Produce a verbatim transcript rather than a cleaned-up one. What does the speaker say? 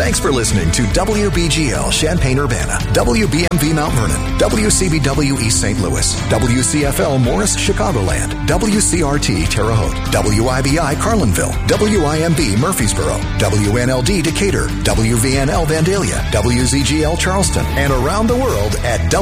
Thanks for listening to W B G L Champaign-Urbana, W B M V Mount Vernon, W C B W East Saint Louis, W C F L Morris Chicagoland, W C R T Terre Haute, W I B I Carlinville, W I M B Murfreesboro, W N L D Decatur, W V N L Vandalia, W Z G L Charleston, and around the world at